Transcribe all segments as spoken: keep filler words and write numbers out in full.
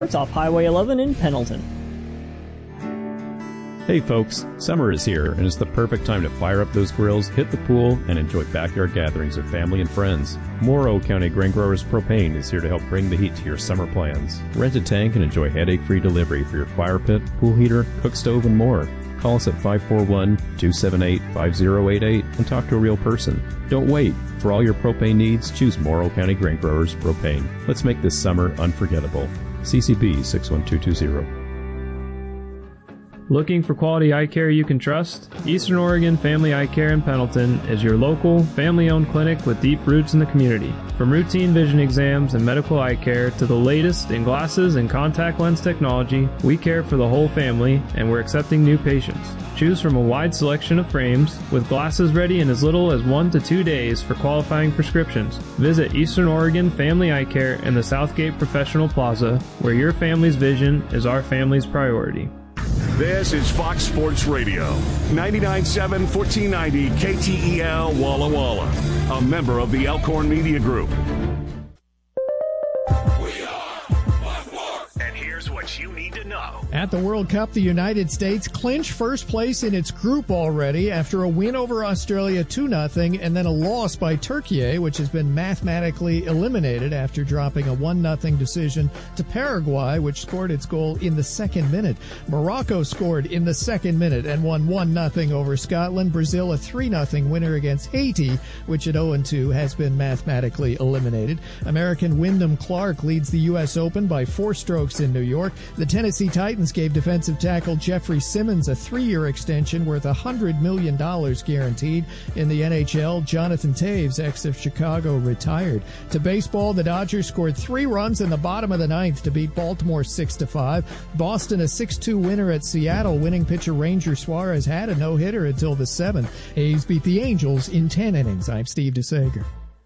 It's off Highway eleven in Pendleton. Hey folks, summer is here and it's the perfect time to fire up those grills, hit the pool, and enjoy backyard gatherings with family and friends. Morrow County Grain Growers Propane is here to help bring the heat to your summer plans. Rent a tank and enjoy headache-free delivery for your fire pit, pool heater, cook stove, and more. Call us at five four one, two seven eight, five zero eight eight and talk to a real person. Don't wait. For all your propane needs, choose Morrow County Grain Growers Propane. Let's make this summer unforgettable. C C B six one two two zero. Looking for quality eye care you can trust? Eastern Oregon Family Eye Care in Pendleton is your local, family-owned clinic with deep roots in the community. From routine vision exams and medical eye care to the latest in glasses and contact lens technology, we care for the whole family and we're accepting new patients. Choose from a wide selection of frames with glasses ready in as little as one to two days for qualifying prescriptions. Visit Eastern Oregon Family Eye Care in the Southgate Professional Plaza, where your family's vision is our family's priority. This is Fox Sports Radio, ninety-nine point seven, fourteen ninety K T E L Walla Walla, a member of the Elkhorn Media Group. We are Fox Sports. And here's what you need to know. At the World Cup, the United States clinched first place in its group already after a win over Australia two nothing and then a loss by Turkey, which has been mathematically eliminated after dropping a one nothing decision to Paraguay, which scored its goal in the second minute. Morocco scored in the second minute and won one nothing over Scotland. Brazil a three nothing winner against Haiti, which at oh and two has been mathematically eliminated. American Wyndham Clark leads the U S Open by four strokes in New York. The Tennessee Titans gave defensive tackle Jeffrey Simmons a three-year extension worth one hundred million dollars guaranteed. In the N H L, Jonathan Taves, ex of Chicago, retired. To baseball, the Dodgers scored three runs in the bottom of the ninth to beat Baltimore six to five. Boston a six two winner at Seattle. Winning pitcher Ranger Suarez had a no-hitter until the seventh. A's beat the Angels in ten innings. I'm Steve DeSager.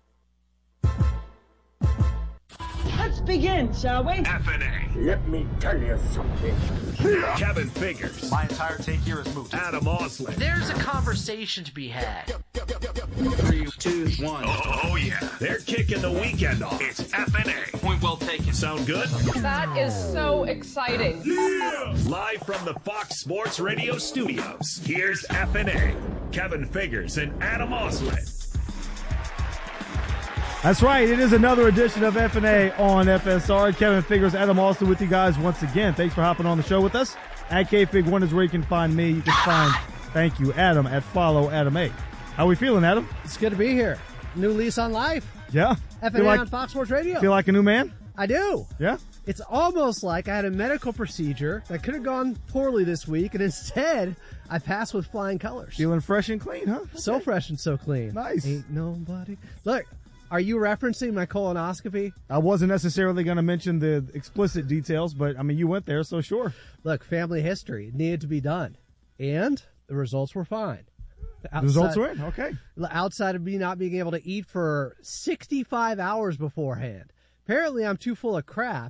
Let's begin, shall we? F N A. Let me tell you something. Kevin Figures. My entire take here is moot. Adam Osley. There's a conversation to be had. Three, two, one. Oh, oh yeah. They're kicking the weekend off. It's F N A. Point well taken. Sound good? That is so exciting. Yeah! Live from the Fox Sports Radio studios, here's F N A. Kevin Figures and Adam Osley. That's right. It is another edition of F N A on F S R. Kevin Figures, Adam Austin with you guys once again. Thanks for hopping on the show with us. At K Fig one is where you can find me. You can find, thank you, Adam at Follow Adam A. How we feeling, Adam? It's good to be here. New lease on life. Yeah. F N A like, on Fox Sports Radio. Feel like a new man? I do. Yeah. It's almost like I had a medical procedure that could have gone poorly this week, and instead I passed with flying colors. Feeling fresh and clean, huh? Okay. So fresh and so clean. Nice. Ain't nobody. Look. Are you referencing my colonoscopy? I wasn't necessarily going to mention the explicit details, but, I mean, you went there, so sure. Look, family history needed to be done, and the results were fine. Outside, the results were in? Okay. Outside of me not being able to eat for sixty-five hours beforehand. Apparently, I'm too full of crap,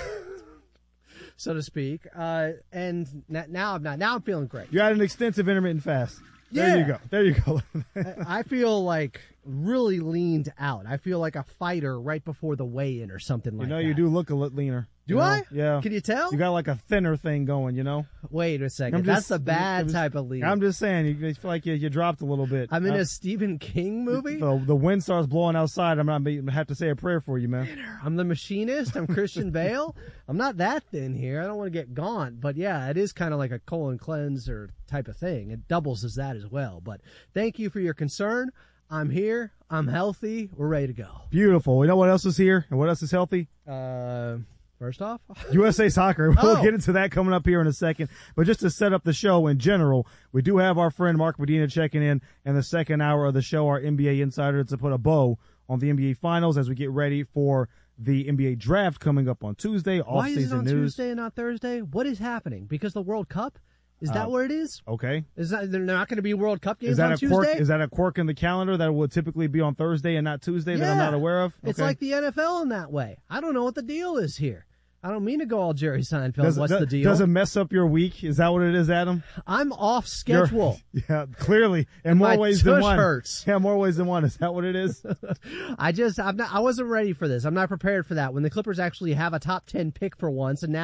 so to speak, uh, and now I'm not. Now I'm feeling great. You had an extensive intermittent fast. Yeah. There you go. There you go. I feel like really leaned out. I feel like a fighter right before the weigh-in or something like that. You know, that. You do look a little leaner. Do you know? I? Yeah. Can you tell? You got like a thinner thing going, you know? Wait a second. That's the bad just, type of lean. I'm just saying, you feel like you, you dropped a little bit. I'm in uh, a Stephen King movie? The, the wind starts blowing outside. I'm not going to have to say a prayer for you, man. I'm the machinist. I'm Christian Bale. I'm not that thin here. I don't want to get gaunt. But, yeah, it is kind of like a colon cleanser type of thing. It doubles as that as well. But thank you for your concern. I'm here. I'm healthy. We're ready to go. Beautiful. You know what else is here and what else is healthy? Uh, first off, U S A Soccer. We'll oh. get into that coming up here in a second. But just to set up the show in general, we do have our friend Mark Medina checking in in the second hour of the show, our N B A insider, to put a bow on the N B A Finals as we get ready for the N B A draft coming up on Tuesday. Why is it on news. Tuesday and not Thursday? What is happening? Because the World Cup? Is that uh, where it is? Okay. Is that they're not going to be World Cup games is that on a Tuesday? Quirk, is that a quirk in the calendar that would typically be on Thursday and not Tuesday yeah. that I'm not aware of? Okay. It's like the N F L in that way. I don't know what the deal is here. I don't mean to go all Jerry Seinfeld. Does, What's does, the deal? Does it mess up your week? Is that what it is, Adam? I'm off schedule. You're, yeah, clearly, in and more my ways tush than one. hurts. Yeah, more ways than one. Is that what it is? I just, I'm not, I wasn't ready for this. I'm not prepared for that. When the Clippers actually have a top ten pick for once, and now